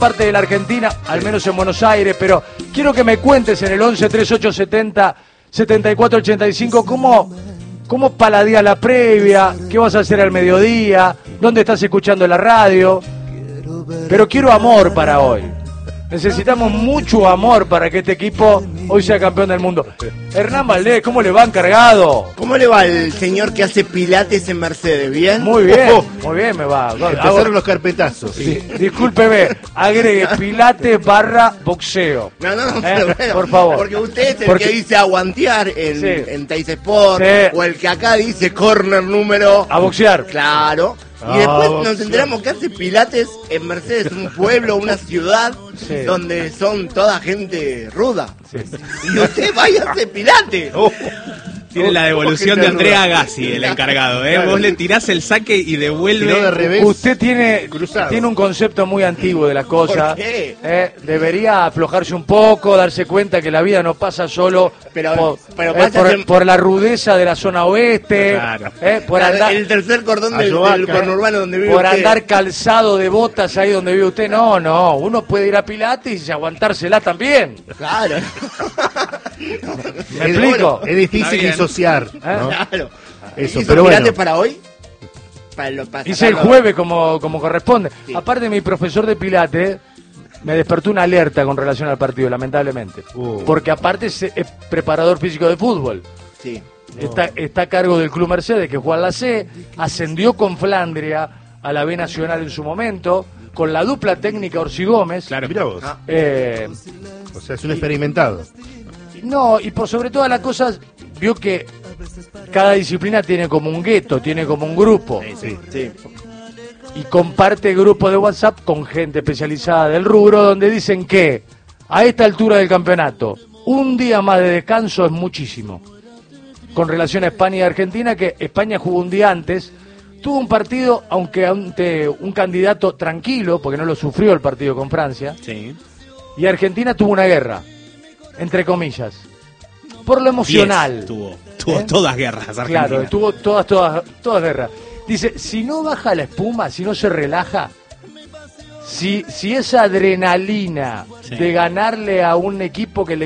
parte de la Argentina, al menos en Buenos Aires, pero quiero que me cuentes en el 11 38 70 74 85 cómo paladías la previa, qué vas a hacer al mediodía, dónde estás escuchando la radio. Pero quiero amor para hoy. Necesitamos mucho amor para que este equipo hoy sea campeón del mundo. Hernán Valdés, ¿cómo le va encargado? ¿Cómo le va el señor que hace pilates en Mercedes? ¿Bien? Muy bien me va. Empezaron los carpetazos. Sí, discúlpeme, agregue pilates / boxeo. No, pero bueno, por favor. Porque usted es el que dice aguantear en Teis Sport, o el que acá dice corner número... A boxear. Claro. Y después nos enteramos que hace pilates en Mercedes, un pueblo, una ciudad, donde son toda gente ruda. Sí. Y usted vaya a hacer pilates. Tiene la devolución de Andrea Agassi, el encargado, ¿eh? Vos le tirás el saque y devuelve. De revés, usted tiene un concepto muy antiguo de la cosa. ¿Por qué? Debería aflojarse un poco, darse cuenta que la vida no pasa solo por la rudeza de la zona oeste, claro. Por andar, el tercer cordón del conurbano donde vive por usted. Andar calzado de botas ahí donde vive usted. No, uno puede ir a Pilates y aguantársela también. Claro. ¿Me explico? Es difícil disociar, ¿no? Claro. Eso, ¿Hizo pero pilates bueno. para hoy? Hice el jueves como corresponde. Sí. Aparte, mi profesor de Pilates me despertó una alerta con relación al partido, lamentablemente. Porque aparte es preparador físico de fútbol. Sí. Está a cargo del Club Mercedes, que juega en la C, ascendió con Flandria a la B Nacional en su momento, con la dupla técnica Orsi Gómez. Claro, mirá vos. O sea, es un experimentado. No, y por sobre todas las cosas, vio que cada disciplina tiene como un gueto, tiene como un grupo. Sí. Y comparte grupos de WhatsApp con gente especializada del rubro, donde dicen que a esta altura del campeonato, un día más de descanso es muchísimo. Con relación a España y Argentina, que España jugó un día antes, tuvo un partido, aunque ante un candidato tranquilo, porque no lo sufrió el partido con Francia, y Argentina tuvo una guerra, entre comillas, por lo emocional. Tuvo todas guerras, Argentina. Claro, tuvo todas guerras. Dice, si no baja la espuma, si no se relaja, si esa adrenalina de ganarle a un equipo que le